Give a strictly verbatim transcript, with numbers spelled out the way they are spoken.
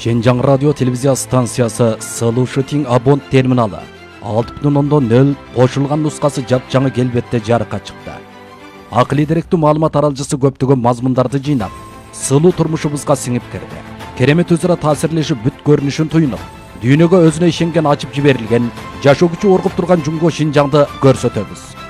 Шенжаң радио телевизия станциясы Сылуу Шытиң абонт терминалы алты бүтүн ондон нөл кошулган нускасы жапжаңы келбетте жарыкка чыкты. Акылий деректүү маалымат аралжысы көптөгөн мазмундарды жыйнап, сылуу турмушубузга сиңип кирди. Керемет өзара таасирлешип бүт көрүнүшүн туйнуп, дүйнөгө өзүнө ишенген ачып жиберилген, жашоо күчү оргуп турган Жумго Шинжаңды көрсөтөбүз.